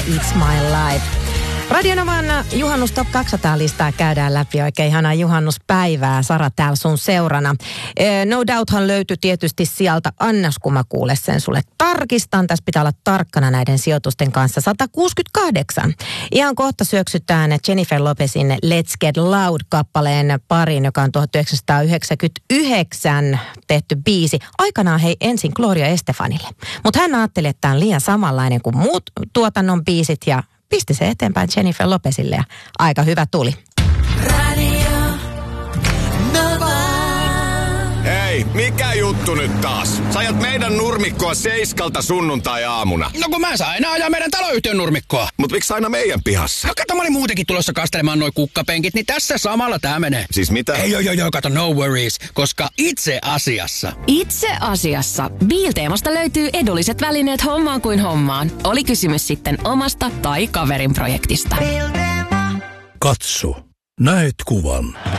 It's My Life. Radionovan Juhannus Top 200-listaa käydään läpi. Oikein ihanaa juhannuspäivää. Sara täällä sun seurana. No Doubthan löytyi tietysti sieltä. Annas, kun mä kuule sen sulle tarkistan. Tässä pitää olla tarkkana näiden sijoitusten kanssa. 168. Ihan kohta syöksytään Jennifer Lopezin Let's Get Loud-kappaleen pariin, joka on 1999 tehty biisi. Aikanaan hei ensin Gloria Estefanille. Mutta hän ajatteli, että tämä on liian samanlainen kuin muut tuotannon biisit ja pisti se eteenpäin Jennifer Lopezille ja aika hyvä tuli. Hei, mikä juttu nyt taas? Sä ajat meidän nurmikkoa 7 sunnuntai-aamuna. No kun mä saan aina ajaa meidän taloyhtiön nurmikkoa. Mut miksi aina meidän pihassa? No kato, mä olin muutenkin tulossa kastelemaan noi kukkapenkit, niin tässä samalla tää menee. Siis mitä? Ei, kato, no worries, koska itse asiassa Biilteemasta löytyy edulliset välineet hommaan kuin hommaan. Oli kysymys sitten omasta tai kaverin projektista. Katso, näet kuvan.